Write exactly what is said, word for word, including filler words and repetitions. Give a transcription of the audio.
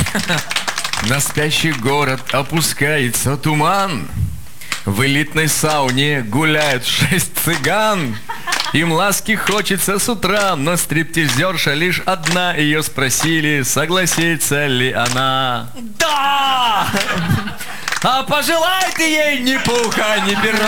На спящий город опускается туман. В элитной сауне гуляют шесть цыган. Им ласки хочется с утра, но стриптизерша лишь одна. Ее спросили, согласится ли она. Да! А пожелай ты ей ни пуха, ни пера.